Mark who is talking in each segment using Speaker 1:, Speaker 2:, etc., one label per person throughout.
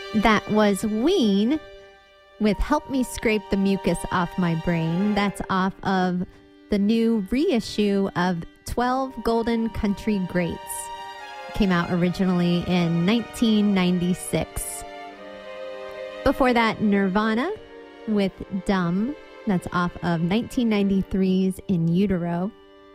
Speaker 1: That was Ween with Help Me Scrape the Mucus Off My Brain. That's off of the new reissue of 12 Golden Country Greats. Came out originally in 1996. Before that, Nirvana with Dumb. That's off of 1993's In Utero.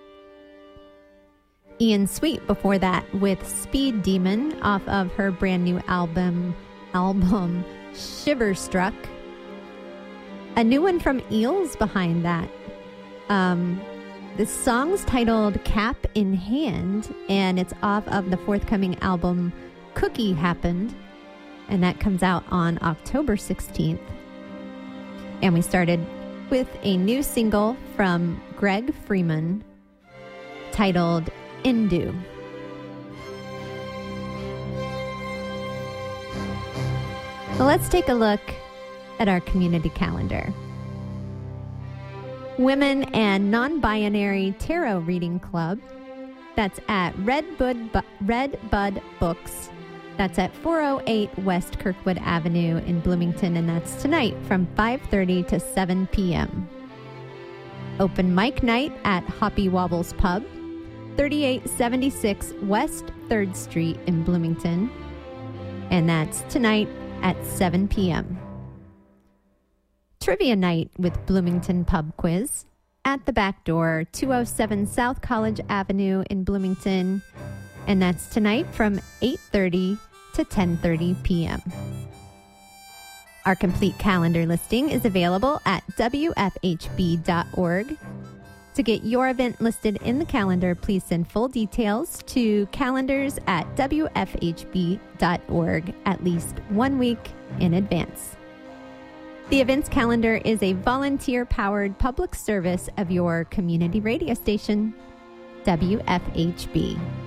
Speaker 1: Ian Sweet before that with Speed Demon off of her brand new album Shiverstruck. A new one from Eels behind that. The song's titled Cap in Hand, and it's off of the forthcoming album Cookie Happened, and that comes out on October 16th. And we started with a new single from Greg Freeman titled Indu. Well, let's take a look at our community calendar. Women and Non-Binary Tarot Reading Club. That's at Red Bud Books. That's at 408 West Kirkwood Avenue in Bloomington, and that's tonight from 5:30 to 7 p.m. Open mic night at Hoppy Wobbles Pub, 3876 West 3rd Street in Bloomington, and that's tonight at 7 p.m. Trivia night with Bloomington Pub Quiz at the back door, 207 South College Avenue in Bloomington, and that's tonight from 8:30 to 10:30 p.m. Our complete calendar listing is available at wfhb.org. To get your event listed in the calendar, please send full details to calendars@wfhb.org at least 1 week in advance. The events calendar is a volunteer-powered public service of your community radio station, WFHB.